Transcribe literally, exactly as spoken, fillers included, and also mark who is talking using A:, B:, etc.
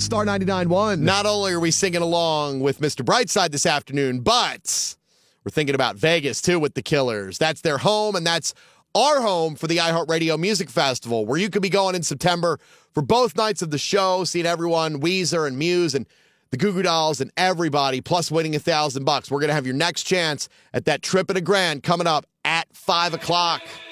A: Star ninety-nine point one.
B: Not only are we singing along with Mister Brightside this afternoon, but we're thinking about Vegas, too, with the Killers. That's their home, and that's our home for the iHeartRadio Music Festival, where you could be going in September for both nights of the show, seeing everyone, Weezer and Muse and the Goo Goo Dolls and everybody, plus winning a thousand bucks. We're going to have your next chance at that trip at a grand coming up at five o'clock.